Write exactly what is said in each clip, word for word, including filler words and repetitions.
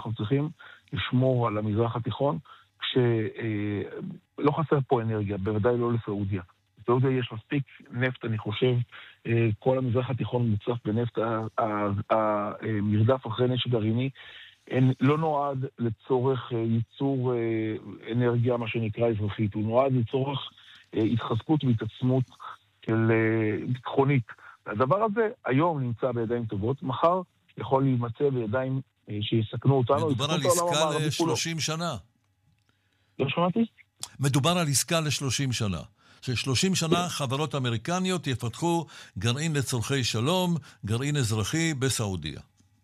אנחנו צריכים לשמור על המזרח התיכון, כשלא חסר פה אנרגיה, בוודאי לא לסעודיה. בסעודיה יש מספיק נפט, אני חושב, כל המזרח התיכון מוצף בנפט, המרדף אחרי נשק גרעיני, לא נועד לצורך ייצור אנרגיה, מה שנקרא אזרחית, הוא נועד לצורך התחזקות והתעצמות של ביטחונית. הדבר הזה היום נמצא בידיים טובות, מחר יכול להימצא בידיים שיסכנו אותנו. מדובר על עסקה ל-שלושים שנה. לא שמעתי? מדובר על עסקה ל-שלושים שנה. ש-שלושים שנה חברות אמריקניות יפתחו גרעין לצורכי שלום, גרעין אזרחי בסעודיה.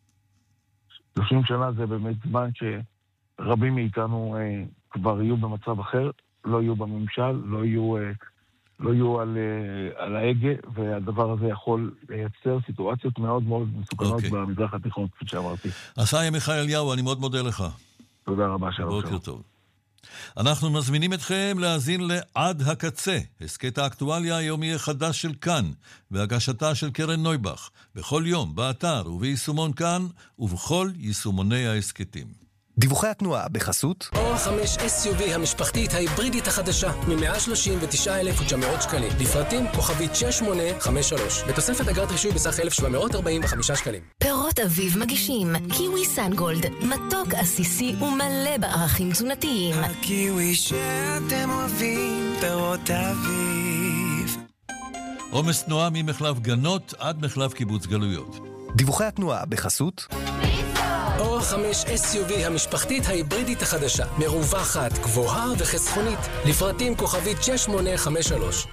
שלושים שנה זה באמת זמן שרבים מאיתנו אה, כבר יהיו במצב אחר, לא יהיו בממשל, לא יהיו, אה, לא יהיו על, אה, על ההגה, והדבר הזה יכול לייצר סיטואציות מאוד מאוד מסוכנות okay. במזרח התיכון, כפי שאמרתי. עשאי עמיחי אליהו, אני מאוד מודה לך. תודה רבה, שלום. בוקר טוב. אנחנו מזמינים אתכם להאזין לעד הקצה, הסקט האקטואליה היומי החדש של כאן, והגשתה של קרן נויבך, בכל יום, באתר וביישומון כאן, ובכל יישומוני ההסקטים. דיווחי התנועה בחסות אור חמש אס יו וי המשפחתית ההיברידית החדשה מ-מאה שלושים ותשעה אלף ותשע מאות שקלים. לפרטים כוכבית שש שמונה חמש שלוש. בתוספת אגרת רישוי בסך אלף שבע מאות ארבעים וחמישה שקלים. פירות אביב מגישים קיווי סנגולד, מתוק עסיסי ומלא בערכים תזונתיים. הקיווי שאתם אוהבים, פירות אביב. עומס תנועה ממחלף גנות עד מחלף קיבוץ גלויות. דיווחי התנועה בחסות אור חמש אס יו וי המשפחתית ההיברידית החדשה, מרווחת, גבוהה וחסכונית. לפרטים כוכבית שש שמונה חמש שלוש.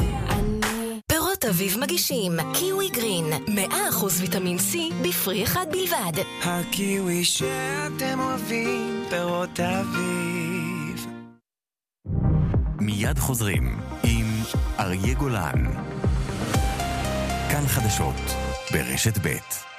פירות אביב מגישים קיווי גרין, מאה אחוז ויטמין C בפרי אחד בלבד. הקיווי שאתם אוהבים, פירות אביב. מיד חוזרים עם אריה גולן. כאן חדשות ברשת ב'.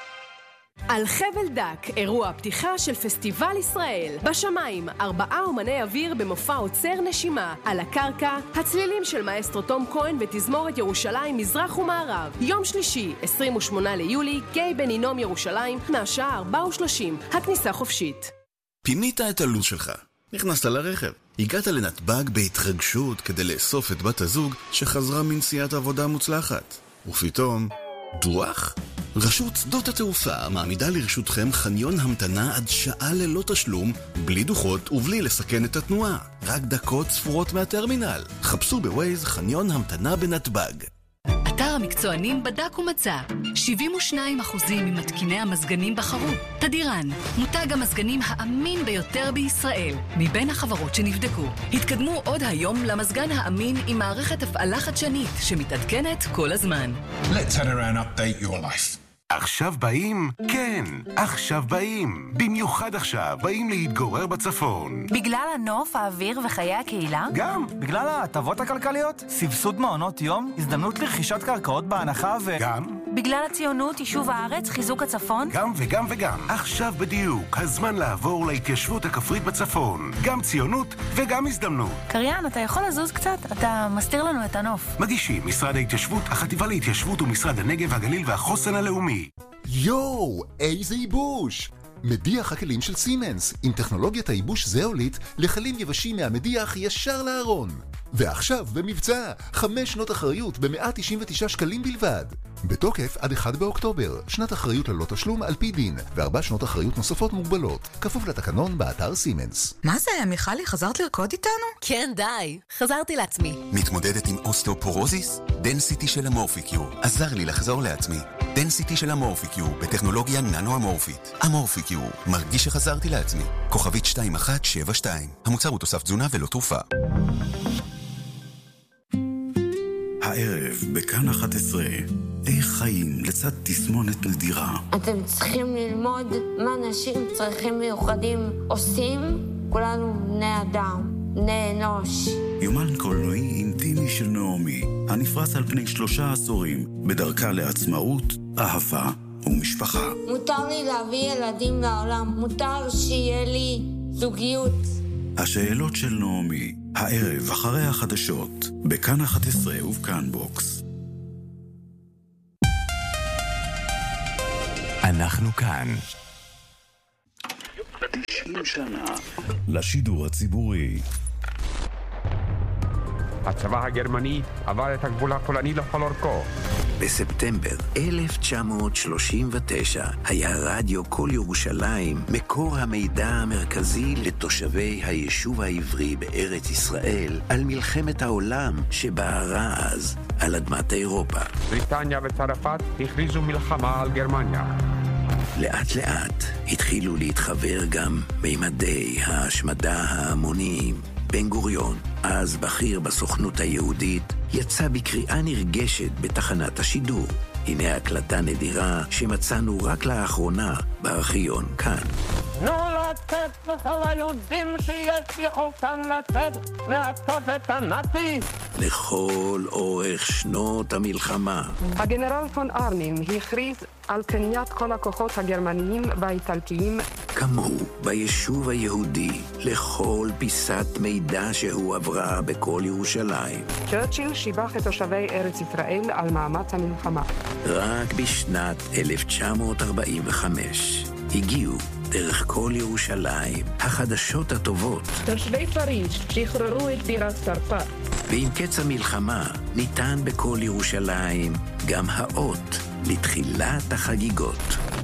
על חבל דק, אירוע פתיחה של פסטיבל ישראל. בשמיים, ארבעה אומני אוויר במופע עוצר נשימה. על הקרקע, הצלילים של מאסטרו תום כהן ותזמורת ירושלים מזרח ומערב. יום שלישי, עשרים ושמונה ליולי, גיא בן הינום ירושלים, מהשעה ארבע ושלושים. הכניסה חופשית. פינית את הלו"ז שלך. נכנסת לרכב. הגעת לנתב"ג בהתרגשות כדי לאסוף את בת הזוג שחזרה מנסיעת עבודה מוצלחת. ופתאום, דוח? רשות שדות התעופה מעמידה לרשותכם חניון המתנה עד שעה ללא תשלום, בלי דוחות ובלי לסכן את התנועה. רק דקות ספורות מהטרמינל. חפשו בווייז חניון המתנה בנתב"ג. אתר המקצוענים בדק ומצא. שבעים ושניים אחוזים ממתקיני המזגנים בחרו. תדירן, מותג המזגנים האמין ביותר בישראל, מבין החברות שנבדקו. התקדמו עוד היום למזגן האמין עם מערכת הפעלה חדשנית שמתעדכנת כל הזמן. Let's head around update your life. עכשיו באים? כן, עכשיו באים. במיוחד עכשיו באים להתגורר בצפון. בגלל הנוף, האוויר וחיי הקהילה? גם, בגלל ההטבות הכלכליות, סבסוד מעונות יום, הזדמנות לרכישת קרקעות בהנחה ו... גם. בגלל הציונות, יישוב הארץ, חיזוק הצפון? גם וגם וגם. עכשיו בדיוק, הזמן לעבור להתיישבות הכפרית בצפון. גם ציונות וגם הזדמנות. קריין, אתה יכול לזוז קצת? אתה מסתיר לנו את הנוף. מגישים משרד ההתיישבות, החטיבה להתיישבות ומשרד הנגב, הגליל והחוסן הלאומי. יואו, איזה ייבוש! מדיח הכלים של סימנס, עם טכנולוגיית הייבוש זאולית לכלים יבשים מהמדיח ישר לארון. ועכשיו במבצע, חמש שנות אחריות ב-מאה תשעים ותשעה שקלים בלבד. בתוקף עד אחד באוקטובר, שנת אחריות ללא תשלום על פי דין, וארבע שנות אחריות נוספות מוגבלות, כפוף לתקנון באתר סימנס. מה זה, מיכלי, חזרת לרקוד איתנו? כן, די, חזרתי לעצמי. מתמודדת עם אוסטאופורוזיס? דנסיטי של המורפיקיו עזר לי לחזור לעצמי. דנסיטי של המורפיקיו בטכנולוגיה ננו-אמורפית. המורפיקיו, מרגיש שחזרתי לעצמי. כוכבית שתיים אחת שבע שתיים. המוצר הוא תוסף תזונה ולא תרופה. הערב בכאן אחת עשרה, איך חיים לצד תסמונת נדירה. אתם צריכים ללמוד מה אנשים צריכים מיוחדים עושים. כולנו בני אדם, בני אנוש. יומן קולנועי אינטימי של נעמי, הנפרס על פני שלושה עשורים, בדרכה לעצמאות, אהבה ומשפחה. מותר לי להביא ילדים לעולם, מותר שיהיה לי זוגיות. השאלות של נעמי, הערב אחרי החדשות, בכאן אחת עשרה ובכאן בוקס. אנחנו כאן. תשעים שנה לשידור הציבורי. הצבא הגרמני עבר את הגבול הפולני לכל אורכו. בספטמבר אלף תשע מאות שלושים ותשע היה רדיו כל ירושלים מקור המידע המרכזי לתושבי היישוב העברי בארץ ישראל על מלחמת העולם שבערה אז על אדמת אירופה. בריטניה וצרפת הכריזו מלחמה על גרמניה. לאט לאט התחילו להתחבר גם מימדי ההשמדה ההמוניים. בן גוריון, אז בכיר בסוכנות היהודית, יצא בקריאה נרגשת בתחנת השידור. הנה הקלטה נדירה שמצאנו רק לאחרונה בארכיון כאן. תנו לצאת לכל היהודים שיש יכולתם לצאת מהתופת הנאצי. לכל אורך שנות המלחמה. הגנרל פון ארנים הכריז על קניית כל הכוחות הגרמניים והאיטלקיים. כמוהו ביישוב היהודי לכל פיסת מידע שהוא עברה בכל ירושלים. צ'רצ'יל שיבח את תושבי ארץ ישראל על מאמץ המלחמה. רק בשנת אלף תשע מאות ארבעים וחמש הגיעו דרך כל ירושלים החדשות הטובות. תושבי פריז שחררו את בירת צרפת. ועם קץ המלחמה ניתן בכל ירושלים גם האות לתחילת החגיגות.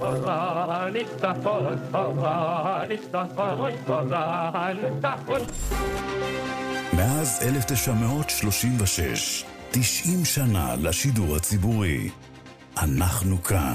מאז אלף תשע מאות שלושים ושש, תשעים שנה לשידור הציבורי. אנחנו כאן.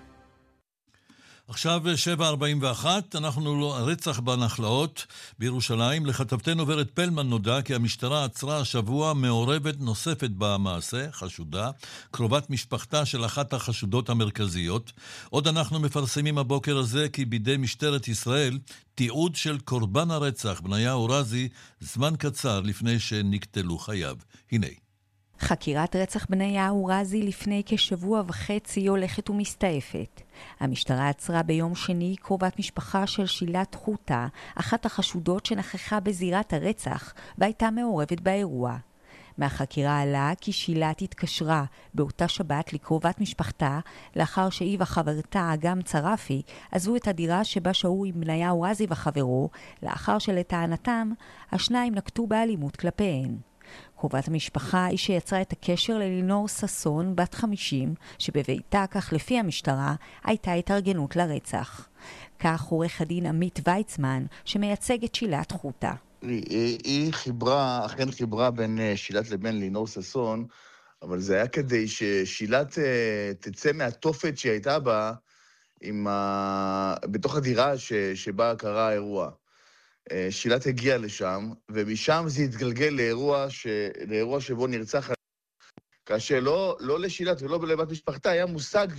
עכשיו שבע ארבעים ואחת, אנחנו לא רצח בנחלאות בירושלים. לכתבתנו ורד פלמן נודע כי המשטרה עצרה השבוע מעורבת נוספת במעשה, חשודה, קרובת משפחתה של אחת החשודות המרכזיות. עוד אנחנו מפרסמים הבוקר הזה כי בידי משטרת ישראל תיעוד של קורבן הרצח בניה אורזי זמן קצר לפני שנקטלו חייו. הנה. חקירת רצח בניה אורזי לפני כשבוע וחצי הולכת ומסתעפת. המשטרה עצרה ביום שני קרובת משפחה של שילת חוטה, אחת החשודות שנכחה בזירת הרצח והייתה מעורבת באירוע. מהחקירה עלה כי שילת התקשרה באותה שבת לקרובת משפחתה לאחר שהיא וחברתה אגם צרפי עזבו את הדירה שבה שהו עם בניה אורזי וחברו, לאחר שלטענתם השניים נקטו באלימות כלפיהן. קרובת המשפחה היא שיצרה את הקשר ללינור ססון, בת חמישים, שבביתה, כך לפי המשטרה, הייתה התארגנות לרצח. כך עורך הדין עמית ויצמן, שמייצג את שילת חוטה. היא, היא חיברה, אכן חיברה בין שילת לבין לינור ססון, אבל זה היה כדי ששילת תצא מהתופת שהיא הייתה בה, עם ה... בתוך הדירה ש... שבה קרה האירוע. שילת הגיעה לשם, ומשם זה התגלגל לאירוע, ש... לאירוע שבו נרצח, כאשר לא, לא לשילת ולא בלבת משפחתה, היה מושג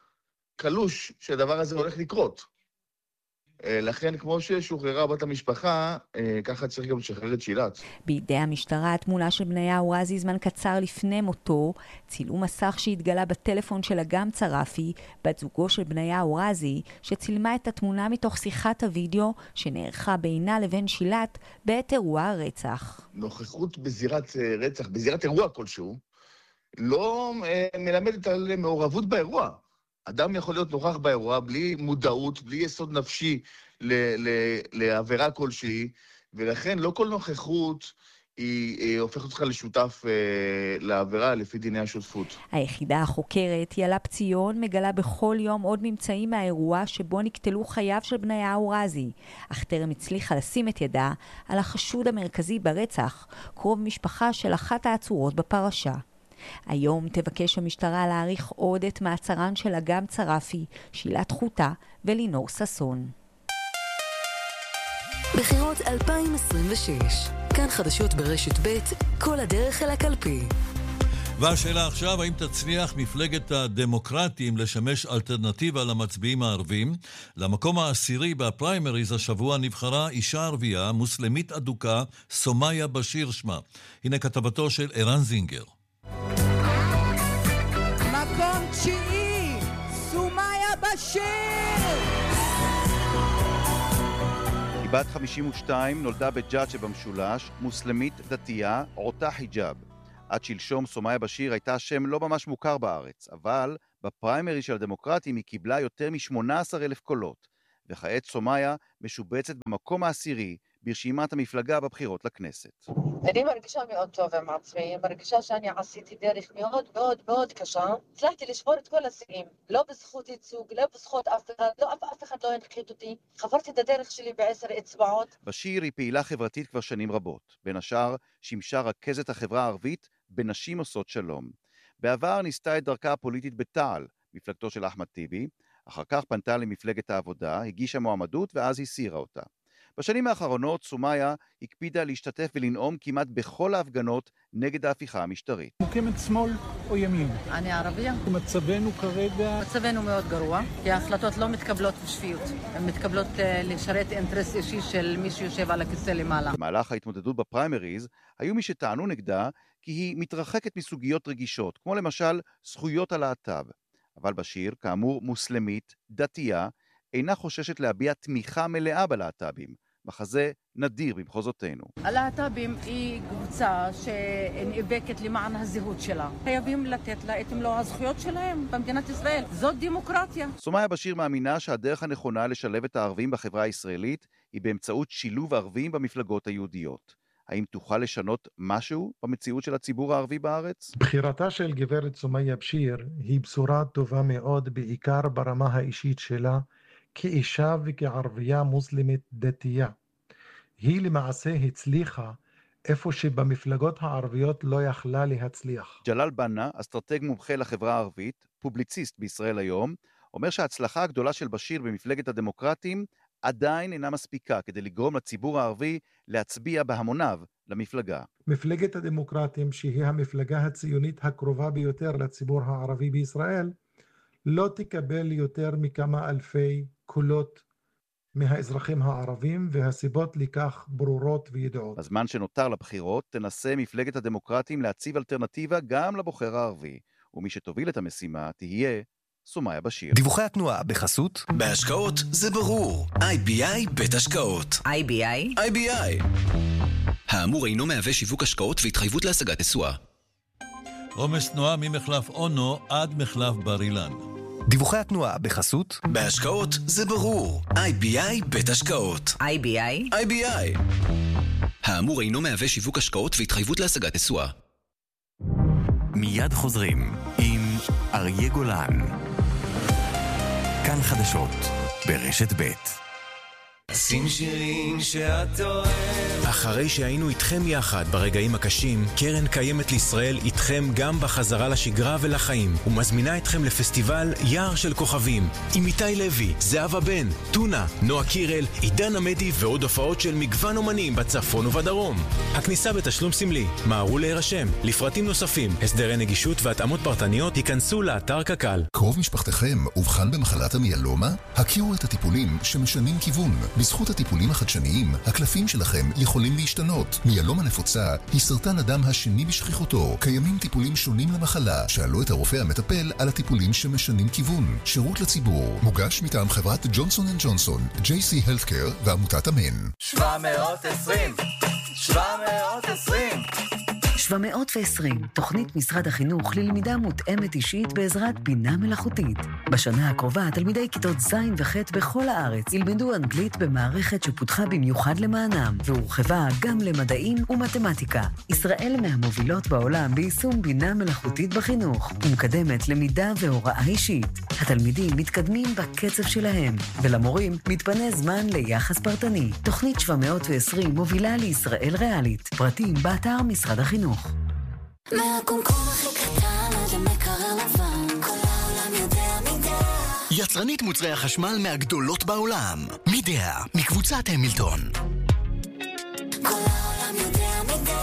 קלוש שהדבר הזה הולך לקרות. לכן, כמו ששוחררה בת המשפחה, ככה צריך גם לשחרר את שילת. בידי המשטרה, התמונה של בניה אורזי זמן קצר לפני מותו, צילום מסך שהתגלה בטלפון של אגם צרפי, בת זוגו של בניה אורזי, שצילמה את התמונה מתוך שיחת הוידאו שנערכה בינה לבין שילת בעת אירוע הרצח. נוכחות בזירת רצח, בזירת אירוע כלשהו, לא מלמדת על מעורבות באירוע. אדם יכול להיות נוכח באירוע בלי מודעות, בלי יסוד נפשי לעבירה כלשהי, ולכן לא כל נוכחות היא, היא הופכת אותך לשותף אה, לעבירה לפי דיני השותפות. היחידה החוקרת, ילאפ ציון, מגלה בכל יום עוד ממצאים מהאירוע שבו נקטלו חייו של בניה אורזי, אך טרם הצליחה לשים את ידה על החשוד המרכזי ברצח, קרוב משפחה של אחת העצורות בפרשה. היום תבקש המשטרה להאריך עוד את מעצרן של אגם צרפי, שילת חוטה ולינור ססון. בחירות אלפיים עשרים ושש, כאן חדשות ברשת ב', כל הדרך אל הקלפי. והשאלה עכשיו, האם תצליח מפלגת הדמוקרטים לשמש אלטרנטיבה למצביעים הערבים? למקום העשירי בפריימריז השבוע נבחרה אישה ערבייה, מוסלמית אדוקה, סומיה בשיר שמה. הנה כתבתו של ערן זינגר. מקום תשיעי, סומיה בשיר! היא בת חמישים ושתיים, נולדה בג'ת שבמשולש, מוסלמית דתייה, עוטה חיג'אב. עד שלשום סומיה בשיר הייתה שם לא ממש מוכר בארץ, אבל בפריימרי של הדמוקרטים היא קיבלה יותר מ-שמונה עשר אלף קולות. וכעת סומיה משובצת במקום העשירי ברשימת המפלגה בבחירות לכנסת. אני מרגישה מאוד טוב עם עצמי, מרגישה שאני עשיתי דרך מאוד מאוד מאוד קשה. הצלחתי לשבור את כל השיאים, לא בזכות ייצוג, לא בזכות אף אחד, לא, אף, אף אחד לא הנחית אותי. חברתי את הדרך שלי בעשר אצבעות. בשיר היא פעילה חברתית כבר שנים רבות. בין השאר שימשה רכזת החברה הערבית בנשים עושות שלום. בעבר ניסתה את דרכה הפוליטית בתע"ל, מפלגתו של אחמד טיבי, אחר כך פנתה למפלגת העבודה, הגישה מועמדות ואז הסירה אותה. בשנים האחרונות סומיה הקפידה להשתתף ולנאום כמעט בכל ההפגנות נגד ההפיכה המשטרית. מוקמת שמאל או ימין? אני ערבייה. מצבנו כרגע... מצבנו מאוד גרוע, כי ההחלטות לא מתקבלות בשפיות. הן מתקבלות לשרת אינטרס אישי של מי שיושב על הכיסא למעלה. במהלך ההתמודדות בפריימריז, היו מי שטענו נגדה כי היא מתרחקת מסוגיות רגישות, כמו למשל זכויות הלהט"ב. אבל בשיר, כאמור מוסלמית, דתייה, אינה חוששת להביע תמיכה מלאה בלהט"בים. מחזה נדיר במחוזותינו. הלהט"בים היא קבוצה שנאבקת למען הזהות שלה. חייבים לתת לה את מלוא הזכויות שלהם במדינת ישראל. זאת דמוקרטיה. סומיה בשיר מאמינה שהדרך הנכונה לשלב את הערבים בחברה הישראלית היא באמצעות שילוב ערבים במפלגות היהודיות. האם תוכל לשנות משהו במציאות של הציבור הערבי בארץ? בחירתה של גברת סומיה בשיר היא בשורה טובה מאוד, בעיקר ברמה האישית שלה, כאישה וכערבייה מוסלמית דתייה. היא למעשה הצליחה איפה שבמפלגות הערביות לא יכלה להצליח. ג'לאל בנה, אסטרטג מומחה לחברה הערבית, פובליציסט בישראל היום, אומר שההצלחה הגדולה של בשיר במפלגת הדמוקרטים עדיין אינה מספיקה כדי לגרום לציבור הערבי להצביע בהמוניו למפלגה. מפלגת הדמוקרטים, שהיא המפלגה הציונית הקרובה ביותר לציבור הערבי בישראל, לא תקבל יותר מכמה אלפי קולות מהאזרחים הערבים, והסיבות לכך ברורות וידועות. בזמן שנותר לבחירות, תנסה מפלגת הדמוקרטים להציב אלטרנטיבה גם לבוחר הערבי, ומי שתוביל את המשימה תהיה סומיה בשיר. דיווחי התנועה בחסות בהשקעות זה ברור. איי בי איי בית השקעות. איי בי איי? איי בי איי. האמור אינו מהווה שיווק השקעות והתחייבות להשגת תשואה. עומס תנועה ממחלף אונו עד מחלף בר אילן. דיווחי התנועה בחסות בהשקעות זה ברור. איי בי איי בית השקעות. איי בי איי? איי בי איי. האמור אינו מהווה שיווק השקעות והתחייבות להשגת תשואה. מיד חוזרים עם אריה גולן. כאן חדשות ברשת ב'. שים שירים שאת אוהב. אחרי שהיינו איתכם יחד ברגעים הקשים, קרן קיימת לישראל איתכם גם בחזרה לשגרה ולחיים, ומזמינה אתכם לפסטיבל יער של כוכבים, עם איתי לוי, זהבה בן, טונה, נועה קירל, עידן עמדי ועוד הופעות של מגוון אומנים בצפון ובדרום. הכניסה בתשלום סמלי, מהרו להירשם. לפרטים נוספים, הסדרי נגישות והתאמות פרטניות, ייכנסו לאתר קק"ל. קרוב משפחתכם אובחן במחלת המיאלומה? הכירו את הטיפולים שמשנים כיוון. בזכות הטיפולים החדשניים, הקלפים שלכם יכולים להשתנות. מיאלומה נפוצה היא סרטן הדם השני בשכיחותו. קיימים טיפולים שונים למחלה. שאלו את הרופא המטפל על הטיפולים שמשנים כיוון. שירות לציבור. מוגש מטעם חברת ג'ונסון אנד ג'ונסון, ג'יי סי Healthcare ועמותת אמן. שבע מאות ועשרים שבע מאות ועשרים שבע מאות ועשרים, תוכנית משרד החינוך ללמידה מותאמת אישית בעזרת בינה מלאכותית. בשנה הקרובה, תלמידי כיתות ז' וח' בכל הארץ ילמדו אנגלית במערכת שפותחה במיוחד למענם, והורחבה גם למדעים ומתמטיקה. ישראל מהמובילות בעולם ביישום בינה מלאכותית בחינוך, ומקדמת למידה והוראה אישית. התלמידים מתקדמים בקצב שלהם, ולמורים מתפנה זמן ליחס פרטני. תוכנית שבע מאות ועשרים מובילה לישראל ריאלית. פרטים באתר משרד החינוך. מהקומקום הכי קטן עד המקרר לבן, כל העולם יודע מידע. יצרנית מוצרי החשמל מהגדולות בעולם, מידע, מקבוצת המילטון. כל העולם יודע מידע.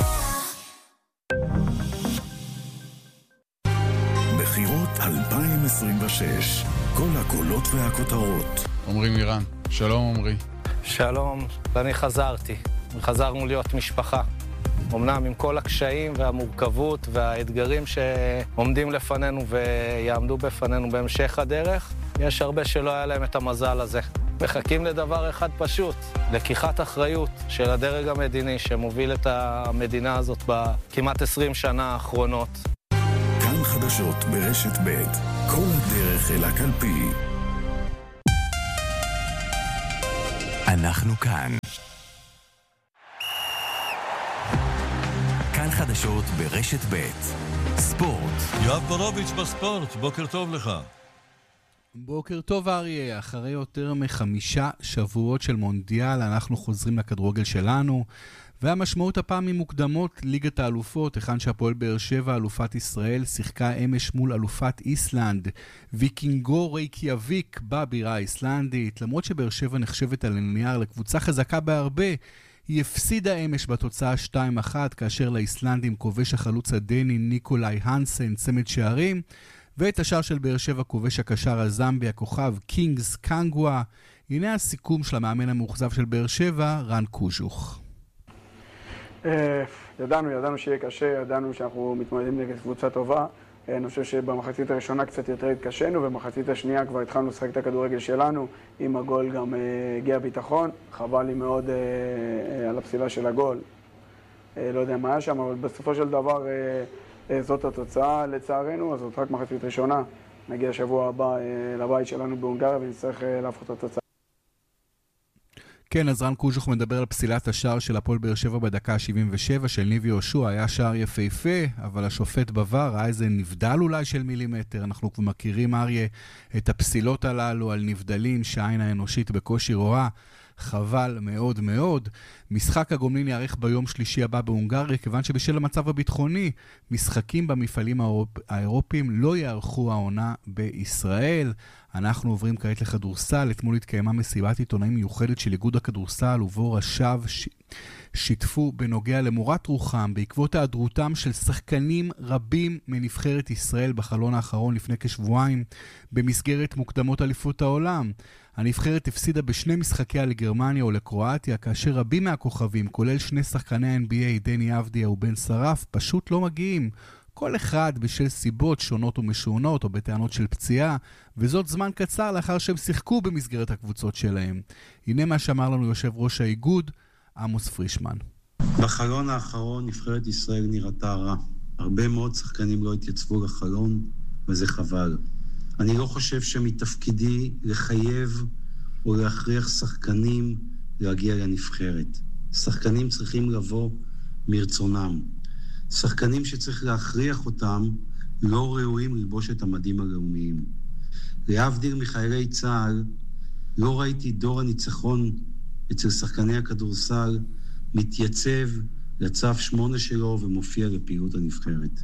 בחירות אלפיים עשרים ושש, כל הקולות והכותרות. אומרים איראן, שלום אומרי. שלום, ואני חזרתי, וחזרנו להיות משפחה. אמנם עם כל הקשיים והמורכבות והאתגרים שעומדים לפנינו ויעמדו בפנינו בהמשך הדרך, יש הרבה שלא היה להם את המזל הזה. מחכים לדבר אחד פשוט, לקיחת אחריות של הדרג המדיני שמוביל את המדינה הזאת בכמעט עשרים שנה האחרונות. כאן חדשות ברשת ב', כל הדרך אל הקלפי. אנחנו כאן. כאן חדשות ברשת ב' ספורט. יואב בורוביץ' בספורט, בוקר טוב לך. בוקר טוב אריה, אחרי יותר מחמישה שבועות של מונדיאל אנחנו חוזרים לכדורגל שלנו, והמשמעות הפעם היא מוקדמות ליגת האלופות, היכן שהפועל באר שבע אלופת ישראל שיחקה אמש מול אלופת איסלנד ויקינגו ריקיאביק בבירה האיסלנדית. למרות שבאר שבע נחשבת על הנייר לקבוצה חזקה בהרבה, היא הפסידה אמש בתוצאה שתיים אחת, כאשר לאיסלנדים כובש החלוץ הדני ניקולאי הנסן צמד שערים, ואת השער של באר שבע כובש הקשר הזמבי הכוכב קינגס קנגווה. הנה הסיכום של המאמן המאוכזב של באר שבע, רן קוז'וך. ידענו, ידענו שיהיה קשה, ידענו שאנחנו מתמודדים נגד קבוצה טובה. אני חושב שבמחצית הראשונה קצת יותר התקשינו, ובמחצית השנייה כבר התחלנו לשחק את הכדורגל שלנו. עם הגול גם הגיע ביטחון. חבל לי מאוד על הפסילה של הגול. לא יודע מה היה שם, אבל בסופו של דבר זאת התוצאה לצערנו, אז זאת רק מחצית ראשונה. נגיע שבוע הבא לבית שלנו בהונגריה ונצטרך להפוך את התוצאה. כן, אז רן קוז'וך מדבר על פסילת השער של הפועל באר שבע בדקה שבעים ושבע של ניבי יהושע. היה שער יפהפה, אבל השופט בבר ראה איזה נבדל אולי של מילימטר. אנחנו כבר מכירים, אריה, את הפסילות הללו על נבדלים שהעין האנושית בקושי רואה. חבל מאוד מאוד. משחק הגומלין יארך ביום שלישי הבא בהונגריה, כיוון שבשל המצב הביטחוני, משחקים במפעלים האירופ... האירופיים לא יארכו העונה בישראל. אנחנו עוברים כעת לכדורסל. אתמול התקיימה מסיבת עיתונאים מיוחדת של איגוד הכדורסל, ובו ראשיו ש... שיתפו בנוגע למורת רוחם בעקבות היעדרותם של שחקנים רבים מנבחרת ישראל בחלון האחרון לפני כשבועיים במסגרת מוקדמות אליפות העולם. הנבחרת הפסידה בשני משחקיה לגרמניה או לקרואטיה, כאשר רבים מהכוכבים, כולל שני שחקני ה-אן בי איי, דני אבדיה ובן שרף, פשוט לא מגיעים. כל אחד בשל סיבות שונות ומשונות או בטענות של פציעה, וזאת זמן קצר לאחר שהם שיחקו במסגרת הקבוצות שלהם. הנה מה שאמר לנו יושב ראש האיגוד, עמוס פרישמן. בחלון האחרון נבחרת ישראל נראתה רע. הרבה מאוד שחקנים לא התייצבו לחלון, וזה חבל. אני לא חושב שמתפקידי לחייב או להכריח שחקנים להגיע לנבחרת. שחקנים צריכים לבוא מרצונם. שחקנים שצריך להכריח אותם לא ראויים ללבוש את המדים הלאומיים. להבדיל מחיילי צה"ל, לא ראיתי דור הניצחון אצל שחקני הכדורסל מתייצב לצו שמונה שלו ומופיע לפעילות הנבחרת.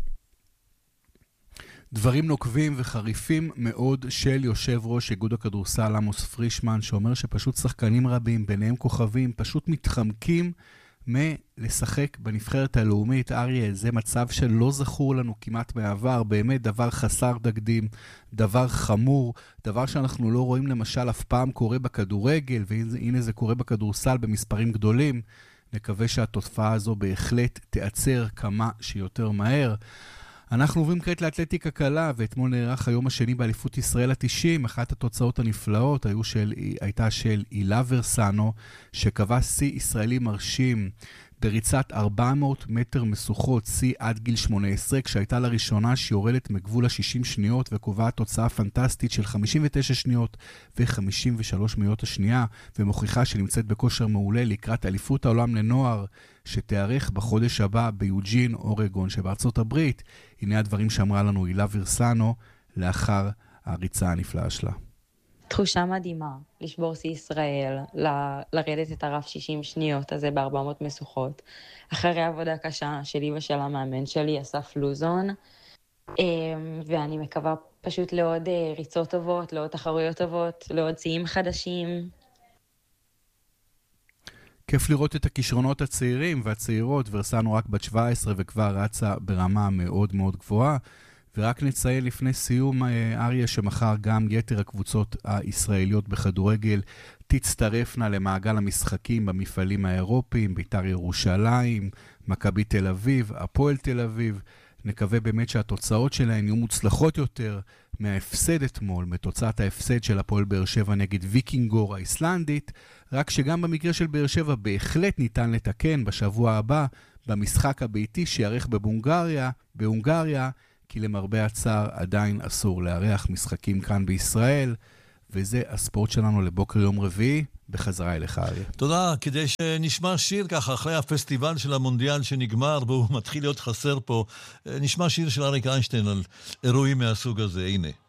דברים נוקבים וחריפים מאוד של יושב ראש איגוד הכדורסל עמוס פרישמן, שאומר שפשוט שחקנים רבים, ביניהם כוכבים, פשוט מתחמקים מלשחק בנבחרת הלאומית. אריה, זה מצב שלא זכור לנו כמעט מעבר, באמת דבר חסר תקדים, דבר חמור, דבר שאנחנו לא רואים למשל אף פעם קורה בכדורגל, והנה זה קורה בכדורסל במספרים גדולים. נקווה שהתופעה הזו בהחלט תיעצר כמה שיותר מהר. אנחנו עוברים כעת לאתלטיקה קלה, ואתמול נערך היום השני באליפות ישראל ה-תשעים. אחת התוצאות הנפלאות היו של, הייתה של אילה ורסאנו, שקבע שיא ישראלי מרשים בריצת ארבע מאות מטר משוכות, שיא עד גיל שמונה עשרה, כשהייתה לראשונה שיורדת מגבול ה-שישים שניות, וקובעת תוצאה פנטסטית של חמישים ותשע שניות ו-חמישים ושלוש שניות השנייה, ומוכיחה שנמצאת בכושר מעולה לקראת אליפות העולם לנוער, שתארך בחודש הבא ביוג'ין, אורגון שבארצות הברית. הנה הדברים שאמרה לנו אילה ורסאנו לאחר הריצה הנפלאה שלה. תחושה מדהימה, לשבור שיא ישראל, ל- לרדת את הרף שישים שניות הזה ב-ארבע מאות משוכות. אחרי עבודה קשה שלי ושל המאמן שלי, אסף לוזון, ואני מקווה פשוט לעוד ריצות טובות, לעוד תחרויות טובות, לעוד שיאים חדשים. כיף לראות את הכישרונות הצעירים והצעירות. ורסאנו רק בת שבע עשרה וכבר רצה ברמה מאוד מאוד גבוהה. ורק נציין לפני סיום, אריה, שמחר גם יתר הקבוצות הישראליות בכדורגל תצטרפנה למעגל המשחקים במפעלים האירופיים, בית"ר ירושלים, מכבי תל אביב, הפועל תל אביב. נקווה באמת שהתוצאות שלהן יהיו מוצלחות יותר מההפסד אתמול, מתוצאת ההפסד של הפועל באר שבע נגד ויקינגור האיסלנדית, רק שגם במקרה של באר שבע בהחלט ניתן לתקן בשבוע הבא במשחק הביתי שיערך בבונגריה, בהונגריה, כי למרבה הצער עדיין אסור לארח משחקים כאן בישראל, וזה הספורט שלנו לבוקר יום רביעי, בחזרה אליך אריה. תודה, כדי שנשמע שיר ככה אחרי הפסטיבל של המונדיאל שנגמר והוא מתחיל להיות חסר פה, נשמע שיר של אריק איינשטיין על אירועים מהסוג הזה, הנה.